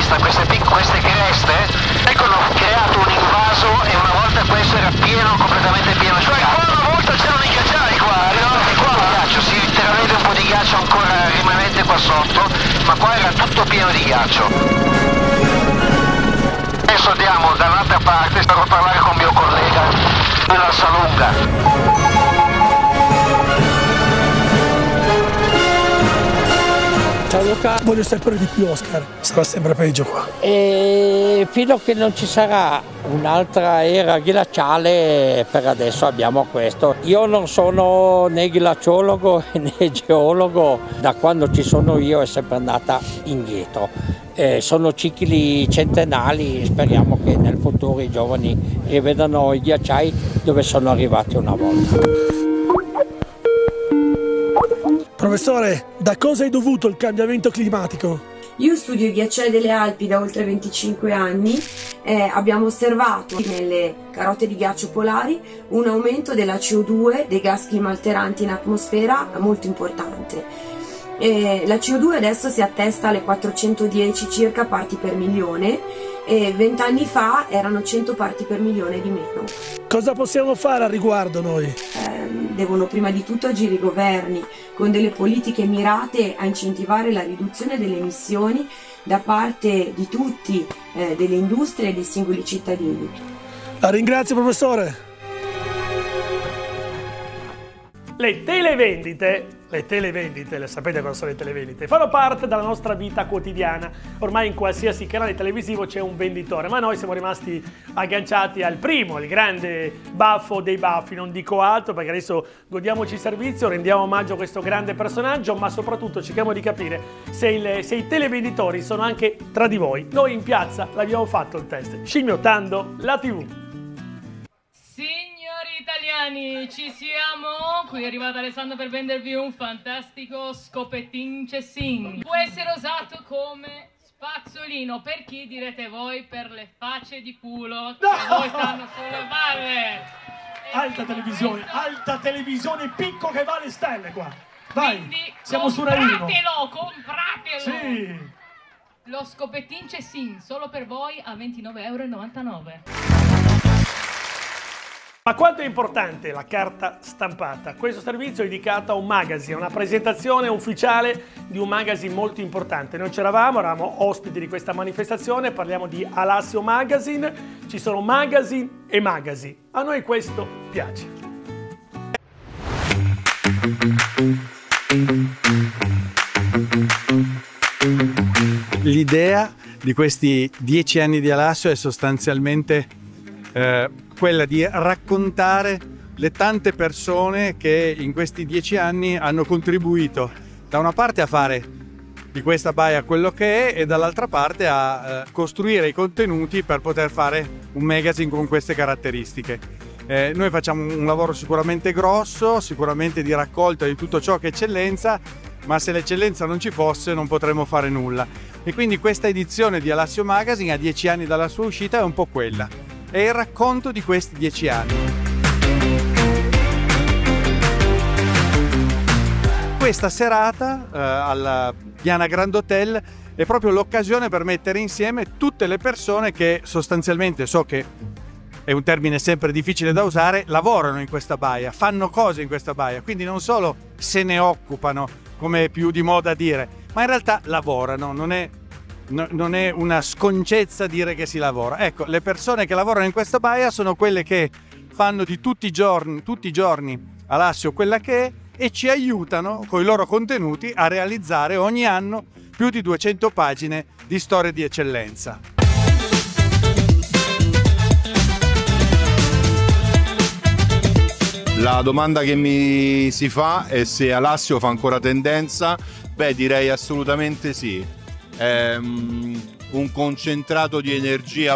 queste creste, ecco, hanno creato un invaso e una volta questo era pieno, completamente pieno di ghiaccio. Qua una volta c'erano i ghiacciai qua, no? E qua il ghiaccio, si intravede un po' di ghiaccio ancora rimanente qua sotto, ma qua era tutto pieno di ghiaccio. Adesso andiamo dall'altra parte per parlare con mio collega della Salunga. Ciao Luca. Voglio sempre di più, Oscar, sarà sempre peggio qua. E fino a che non ci sarà un'altra era glaciale, per adesso abbiamo questo. Io non sono né glaciologo né geologo, da quando ci sono io è sempre andata indietro. Sono cicli centenali, speriamo che nel futuro i giovani rivedano i ghiacciai dove sono arrivati una volta. Professore, da cosa è dovuto il cambiamento climatico? Io studio i ghiacciai delle Alpi da oltre 25 anni. Abbiamo osservato nelle carote di ghiaccio polari un aumento della CO2, dei gas climalteranti in atmosfera, molto importante. La CO2 adesso si attesta alle 410 circa parti per milione e 20 anni fa erano 100 parti per milione di meno. Cosa possiamo fare al riguardo noi? Devono prima di tutto agire i governi con delle politiche mirate a incentivare la riduzione delle emissioni da parte di tutti, delle industrie e dei singoli cittadini. La ringrazio, professore. Le televendite, le sapete cosa sono le televendite, fanno parte della nostra vita quotidiana. Ormai in qualsiasi canale televisivo c'è un venditore, ma noi siamo rimasti agganciati al primo, il grande baffo dei baffi, non dico altro perché adesso godiamoci il servizio, rendiamo omaggio a questo grande personaggio, ma soprattutto cerchiamo di capire se i televenditori sono anche tra di voi. Noi in piazza l'abbiamo fatto il test, scimmiottando la TV. Italiani, ci siamo! Qui è arrivato Alessandro per vendervi un fantastico scopettin cessin. Può essere usato come spazzolino, per chi direte voi? Per le facce di culo che voi stanno sulle palle. Alta televisione, picco che va alle stelle qua. Vai, quindi siamo su Rai 1. Compratelo! Sì! Lo scopettin cessin, solo per voi a 29,99 €. Ma quanto è importante la carta stampata? Questo servizio è dedicato a un magazine, una presentazione ufficiale di un magazine molto importante. Noi eravamo ospiti di questa manifestazione, parliamo di Alassio Magazine, ci sono magazine e magazine. A noi questo piace. L'idea di questi 10 anni di Alassio è sostanzialmente quella di raccontare le tante persone che in questi 10 anni hanno contribuito da una parte a fare di questa baia quello che è e dall'altra parte a costruire i contenuti per poter fare un magazine con queste caratteristiche. Noi facciamo un lavoro sicuramente grosso, sicuramente di raccolta di tutto ciò che è eccellenza, ma se l'eccellenza non ci fosse non potremmo fare nulla. E quindi questa edizione di Alassio Magazine a 10 anni dalla sua uscita è un po' quella. È il racconto di questi 10 anni. Questa serata alla Diana Grand Hotel è proprio l'occasione per mettere insieme tutte le persone che sostanzialmente, so che è un termine sempre difficile da usare, lavorano in questa baia, fanno cose in questa baia, quindi non solo se ne occupano, come è più di moda dire, ma in realtà lavorano, non è una sconcezza dire che si lavora. Ecco, le persone che lavorano in questa baia sono quelle che fanno di tutti i giorni Alassio quella che è e ci aiutano con i loro contenuti a realizzare ogni anno più di 200 pagine di storie di eccellenza. La domanda che mi si fa è se Alassio fa ancora tendenza. Beh, direi assolutamente sì. Un concentrato di energia